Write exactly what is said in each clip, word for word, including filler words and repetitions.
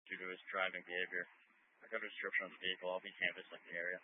due to his driving behavior. I got a description of the vehicle. I'll be canvassing the area.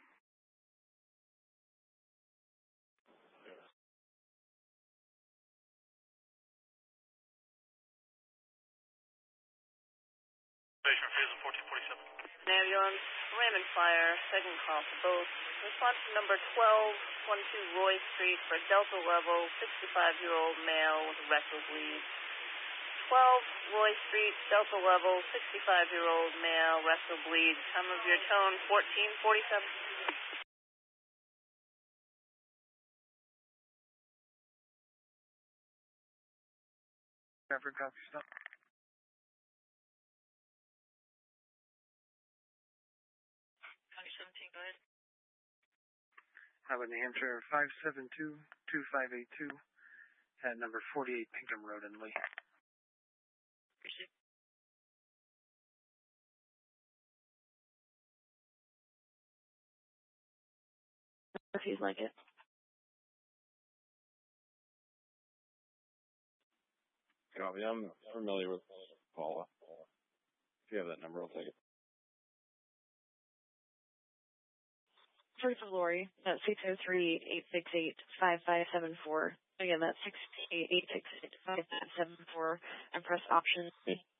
Station Fusion fourteen forty-seven. Ambulance, Raymond Fire, second call for both. Response to number twelve twenty-two Roy Street for Delta level, sixty-five-year-old male with rectal bleed. twelve Roy Street, Delta level, sixty-five-year-old male, rectal bleed. Time of your tone, fourteen forty-seven. Traffic copy, stop. County seventeen, go ahead. Highway New Hampshire five seven two, two five eight two at number forty-eight Pinkham Road in Lee. Appreciate it. If you'd like it. Copy. I'm familiar with Paula. If you have that number, I'll take it. First of Lori, that's six oh three, eight six eight, five five seven four. Again, that's six eight eight six eight, five five seven four, and press option C.